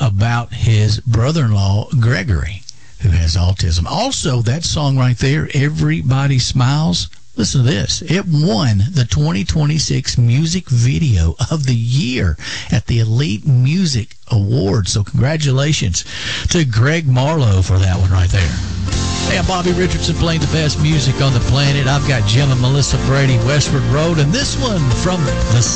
about his brother-in-law, Gregory, who has autism. Also, that song right there, Everybody Smiles, listen to this. It won the 2026 Music Video of the Year at the Elite Music Awards. So congratulations to Greg Marlowe for that one right there. Hey, I'm Bobby Richardson playing the best music on the planet. I've got Jim and Melissa Brady, Westward Road, and this one from the